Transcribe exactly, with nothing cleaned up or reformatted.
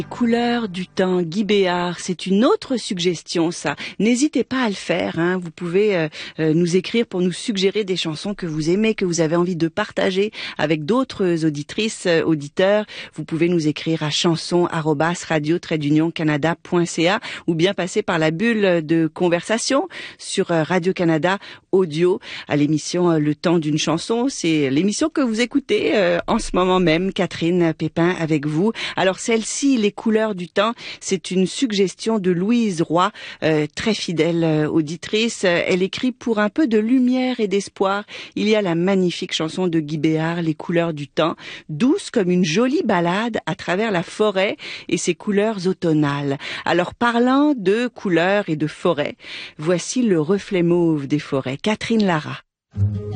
Couleurs du temps, Guy Béard, c'est une autre suggestion ça. N'hésitez pas à le faire, hein. Vous pouvez euh, euh, nous écrire pour nous suggérer des chansons que vous aimez, que vous avez envie de partager avec d'autres auditrices, euh, auditeurs. Vous pouvez nous écrire à chanson arobase radio trait d'union canada point c a ou bien passer par la bulle de conversation sur euh, Radio-Canada Audio à l'émission euh, Le temps d'une chanson. C'est l'émission que vous écoutez euh, en ce moment même, Catherine Pépin avec vous. Alors celle-ci, les couleurs du temps, c'est une suggestion de Louise Roy, euh, très fidèle euh, auditrice. Elle écrit pour un peu de lumière et d'espoir. Il y a la magnifique chanson de Guy Béard, Les couleurs du temps, douce comme une jolie balade à travers la forêt et ses couleurs automnales. Alors parlant de couleurs et de forêt, voici le reflet mauve des forêts. Catherine Lara.